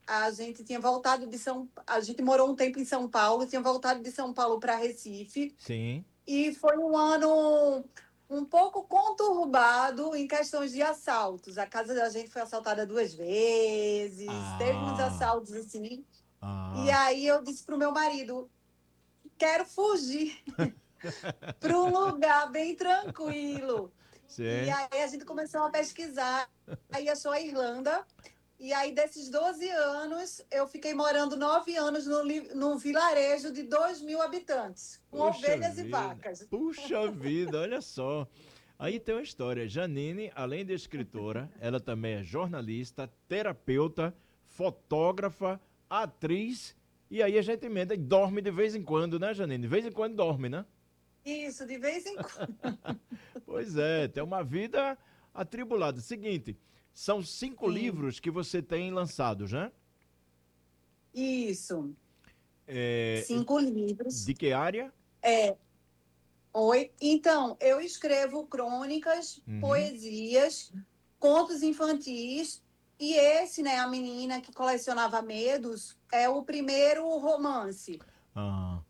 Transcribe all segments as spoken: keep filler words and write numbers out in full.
a gente tinha voltado de São... A gente morou um tempo em São Paulo, tinha voltado de São Paulo para Recife, Sim. e foi um ano um pouco conturbado em questões de assaltos. A casa da gente foi assaltada duas vezes, teve uns Ah, assaltos assim. E ah, aí eu disse para o meu marido, quero fugir para um lugar bem tranquilo. E sim. aí a gente começou a pesquisar, aí achou a Irlanda. E aí, desses doze anos, eu fiquei morando nove anos no, li- num vilarejo de dois mil habitantes, com Puxa ovelhas e vida, vacas. puxa vida, olha só. Aí tem uma história. Janine, além de escritora, ela também é jornalista, terapeuta, fotógrafa, atriz. E aí a gente emenda e dorme de vez em quando, né, Janine? De vez em quando dorme, né? Isso, de vez em quando. Pois é, tem uma vida atribulada. Seguinte, são cinco Sim, livros que você tem lançados, né? isso. É, Cinco livros. de que área? Oi. Então, eu escrevo crônicas, Uhum. poesias, contos infantis. E esse, né, a menina que colecionava medos, é o primeiro romance Ah,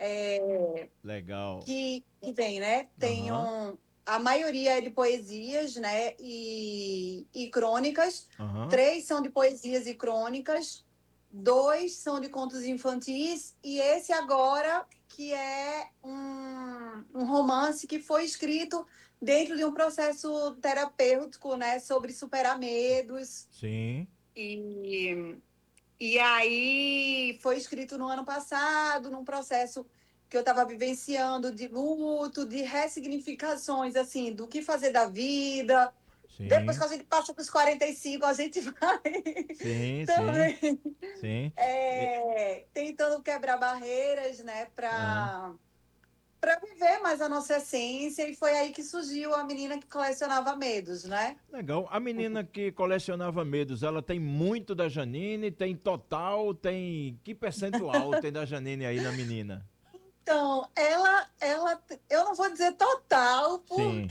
legal. que, que vem, né? Tem Aham, um, a maioria é de poesias, né? E, e crônicas. aham. Três são de poesias e crônicas, dois são de contos infantis, e esse agora, que é um, um romance que foi escrito dentro de um processo terapêutico, né? Sobre superar medos. Sim. E e aí foi escrito no ano passado, num processo que eu estava vivenciando de luto, de ressignificações, assim, do que fazer da vida. Depois que Sim, a gente passa dos quarenta e cinco, a gente vai sim, sim, também sim. E- é, tentando quebrar barreiras, né, ah, para para viver mais a nossa essência. E foi aí que surgiu a menina que colecionava medos, né? legal. A menina que colecionava medos, ela tem muito da Janine, tem total, tem. Que percentual tem da Janine aí na menina? Então, ela, ela, eu não vou dizer total, Sim. porque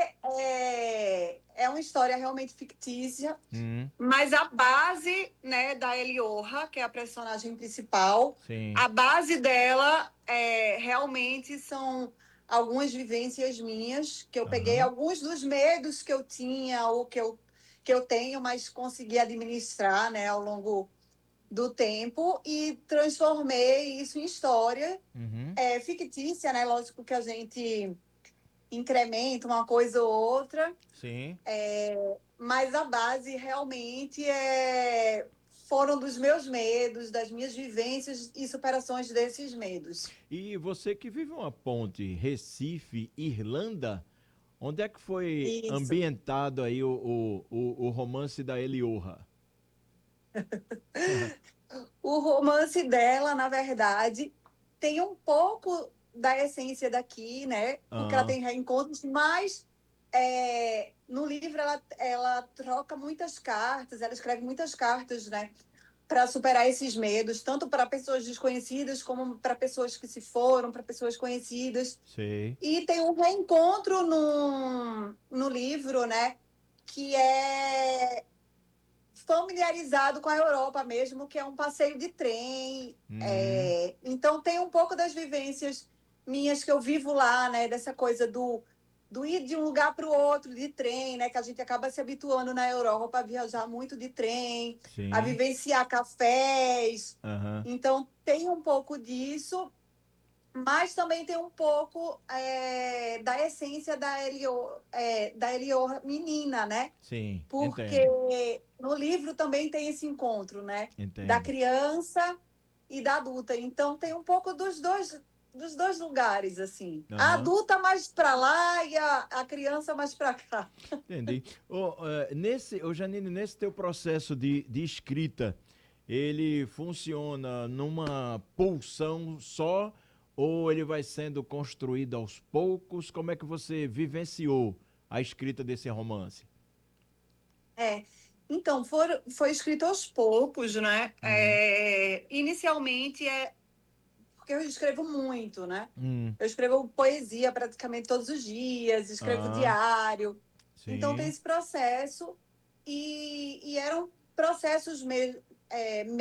é, é uma história realmente fictícia, Hum, mas a base, né, da Eliorra, que é a personagem principal, sim. a base dela é, realmente são algumas vivências minhas, que eu peguei Aham. alguns dos medos que eu tinha ou que eu, que eu tenho, mas consegui administrar, né, ao longo do tempo e transformei isso em história Uhum. é, fictícia, né? Lógico que a gente incrementa uma coisa ou outra, Sim. mas a base realmente é foram dos meus medos, das minhas vivências e superações desses medos. E você que vive uma ponte Recife-Irlanda, onde é que foi Isso. ambientado aí o, o, o, o romance da Eliorra? O romance dela, na verdade, tem um pouco da essência daqui, né? Porque ela Ah, tem reencontros, mas é, no livro ela, ela troca muitas cartas, ela escreve muitas cartas, né? Para superar esses medos, tanto para pessoas desconhecidas como para pessoas que se foram, para pessoas conhecidas. sei. E tem um reencontro no, no livro, né? Que é familiarizado com a Europa mesmo, que é um passeio de trem. Hum, É, então tem um pouco das vivências minhas que eu vivo lá, né? Dessa coisa do, do ir de um lugar para o outro de trem, né? Que a gente acaba se habituando na Europa a viajar muito de trem, a sim. vivenciar cafés. Aham. Então tem um pouco disso, mas também tem um pouco é, da essência da Elio, é, da Elio menina, né? Sim, Porque entendo. no livro também tem esse encontro, né? Da Entendo. criança e da adulta. Então tem um pouco dos dois, dos dois lugares, assim. A Aham. adulta mais para lá e a, a criança mais para cá. Entendi. Ô, eh, nesse, ô Janine, nesse teu processo de, de escrita, ele funciona numa pulsão só ou ele vai sendo construído aos poucos? Como é que você vivenciou a escrita desse romance? É. Então, for, foi escrito aos poucos, né? Uhum. É, inicialmente é porque eu escrevo muito, né? Hum. Eu escrevo poesia praticamente todos os dias, escrevo Ah, diário. Então tem sim. esse processo e, e eram processos mesmo, é,